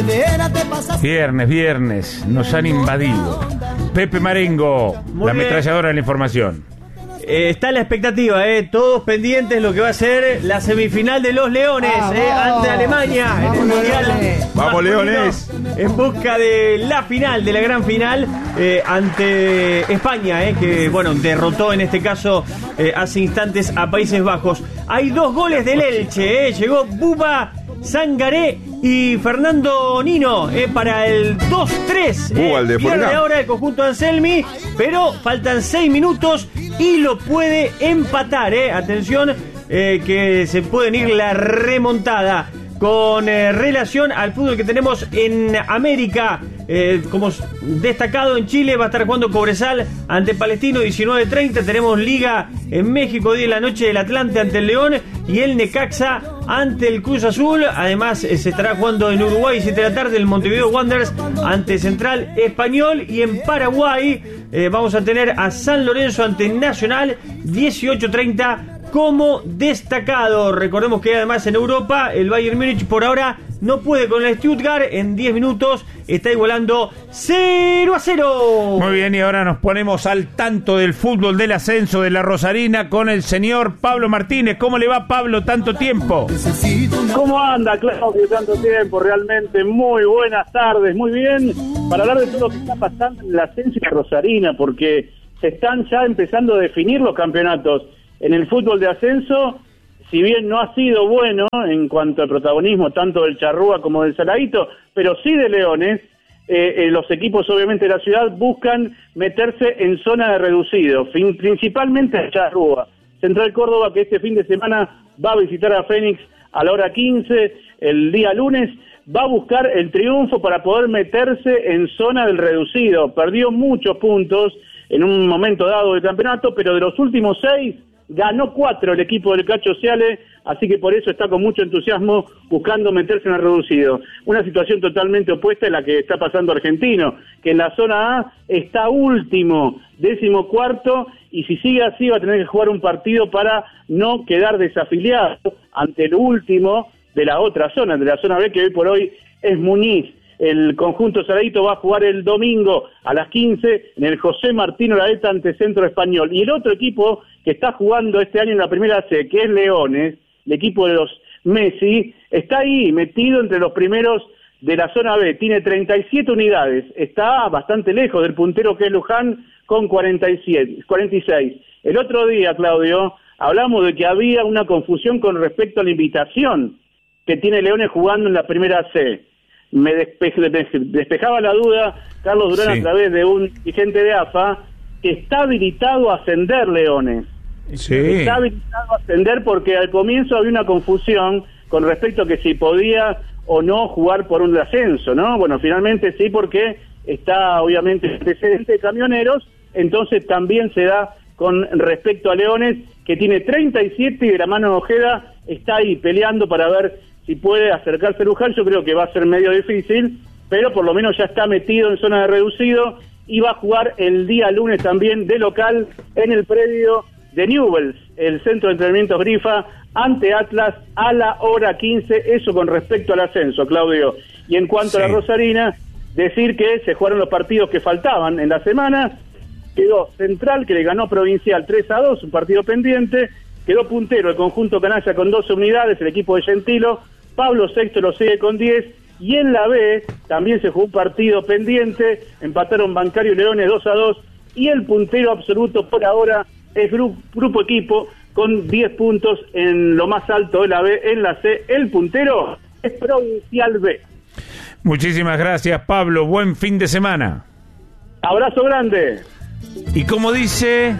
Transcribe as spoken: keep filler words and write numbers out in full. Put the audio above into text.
Viernes, viernes, nos han invadido. Pepe Marengo, Muy la bien. ametralladora de la información. Eh, está la expectativa, eh, todos pendientes de lo que va a ser la semifinal de los Leones Vamos. eh, ante Alemania en el Vamos, Mundial Leones. Vamos, masculino, Leones. en busca de la final, de la gran final eh, ante España, eh, que bueno, derrotó en este caso eh, hace instantes a Países Bajos. Hay dos goles del Elche, eh, llegó Buba Sangaré y Fernando Nino eh, para el dos tres. Buba, el de pierde Forlán. ahora el conjunto de Anselmi, pero faltan seis minutos y lo puede empatar. Eh. Atención, eh, que se pueden ir la remontada. Con eh, relación al fútbol que tenemos en América, eh, como destacado en Chile, va a estar jugando Cobresal ante Palestino diecinueve treinta. Tenemos Liga en México, diez de la noche, el Atlante ante el León y el Necaxa ante el Cruz Azul. Además, eh, se estará jugando en Uruguay, siete de la tarde, el Montevideo Wanderers ante Central Español. Y en Paraguay eh, vamos a tener a San Lorenzo ante Nacional, dieciocho treinta. Como destacado. Recordemos que además en Europa el Bayern Múnich por ahora no puede con el Stuttgart. En diez minutos está igualando cero a cero. Muy bien, y ahora nos ponemos al tanto del fútbol del ascenso de la Rosarina con el señor Pablo Martínez. ¿Cómo le va, Pablo, tanto tiempo? ¿Cómo anda, Claudio, tanto tiempo? Realmente muy buenas tardes, muy bien, para hablar de todo lo que está pasando en el ascenso de la Rosarina, porque se están ya empezando a definir los campeonatos. En el fútbol de ascenso, si bien no ha sido bueno en cuanto al protagonismo tanto del Charrúa como del Saladito, pero sí de Leones, eh, eh, los equipos obviamente de la ciudad buscan meterse en zona de reducido, fin, principalmente el Charrúa. Central Córdoba, que este fin de semana va a visitar a Fénix a la hora quince, el día lunes, va a buscar el triunfo para poder meterse en zona del reducido. Perdió muchos puntos en un momento dado del campeonato, pero de los últimos seis, ganó cuatro el equipo del Cacho Ciale, así que por eso está con mucho entusiasmo buscando meterse en el reducido. Una situación totalmente opuesta a la que está pasando Argentino, que en la zona A está último, décimo cuarto, y si sigue así va a tener que jugar un partido para no quedar desafiliado ante el último de la otra zona, de la zona B, que hoy por hoy es Muñiz. El conjunto Saladito va a jugar el domingo a las quince en el José Martín Olaeta ante Centro Español. Y el otro equipo que está jugando este año en la primera C, que es Leones, el equipo de los Messi, está ahí metido entre los primeros de la zona B. Tiene treinta y siete unidades, está bastante lejos del puntero que es Luján con cuarenta y siete, cuarenta y seis. El otro día, Claudio, hablamos de que había una confusión con respecto a la invitación que tiene Leones jugando en la primera C. Me despe- despejaba la duda Carlos Durán, sí, a través de un dirigente de A F A, que está habilitado a ascender Leones. Sí. Está habilitado a ascender porque al comienzo había una confusión con respecto a que si podía o no jugar por un ascenso, ¿no? Bueno, finalmente sí, porque está obviamente el antecedente de Camioneros, entonces también se da con respecto a Leones, que tiene treinta y siete y de la mano de Ojeda está ahí peleando para ver si puede acercarse a Luján. Yo creo que va a ser medio difícil, pero por lo menos ya está metido en zona de reducido y va a jugar el día lunes también de local en el predio de Newells, el centro de entrenamientos Grifa, ante Atlas a la hora quince, eso con respecto al ascenso, Claudio. Y en cuanto sí. a la Rosarina, decir que se jugaron los partidos que faltaban en la semana. Quedó Central, que le ganó Provincial tres a dos, un partido pendiente. Quedó puntero el conjunto canalla con doce unidades, el equipo de Gentilo. Pablo Sexto lo sigue con diez. Y en la B también se jugó un partido pendiente. Empataron Bancario y Leones dos a dos. Y el puntero absoluto por ahora es Grupo, grupo Equipo con diez puntos en lo más alto de la B. En la C, el puntero es Provincial B. Muchísimas gracias, Pablo. Buen fin de semana. Abrazo grande. Y como dice...